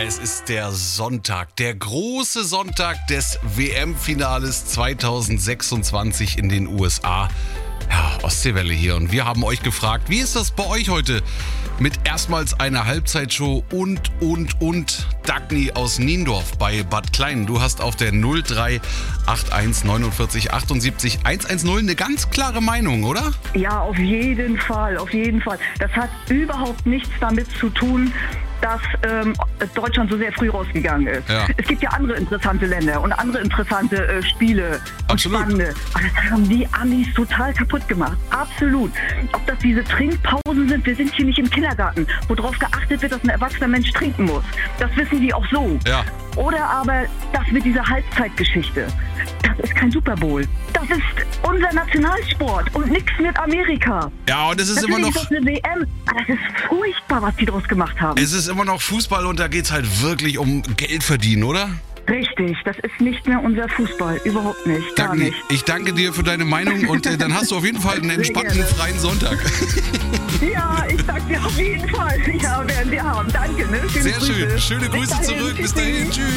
es ist der Sonntag, der große Sonntag des WM-Finales 2026 in den USA. Ja, Ostseewelle hier und wir haben euch gefragt, wie ist das bei euch heute mit erstmals einer Halbzeitshow und Dagny aus Niendorf bei Bad Klein. Du hast auf der 0381 49 78 110 eine ganz klare Meinung, oder? Ja, auf jeden Fall, auf jeden Fall. Das hat überhaupt nichts damit zu tun, dass Deutschland so sehr früh rausgegangen ist. Ja. Es gibt ja andere interessante Länder und andere interessante Spiele und Absolut. spannende. Aber das haben die Amis total kaputt gemacht. Absolut. Ob das diese Trinkpausen sind, wir sind hier nicht im Kindergarten, wo darauf geachtet wird, dass ein erwachsener Mensch trinken muss. Das wissen die auch so. Ja. Oder aber das mit dieser Halbzeitgeschichte. Das ist kein Super Bowl. Das ist unser Nationalsport und nichts mit Amerika. Ja, und es ist Natürlich immer noch... ist das eine WM, aber das ist furchtbar, was die draus gemacht haben. Es ist immer noch Fußball und da geht es halt wirklich um Geld verdienen, oder? Richtig, das ist nicht mehr unser Fußball. Überhaupt nicht, gar Dagny, nicht. ich danke dir für deine Meinung und dann hast du auf jeden Fall einen entspannten, gerne. freien Sonntag. Ja, ich danke dir auf jeden Fall. Ja, werden wir haben. Danke, ne? Schöne Sehr schön. Grüße. Schöne Bis Grüße dahin. zurück. Bis Tschüssi. dahin. Tschüss.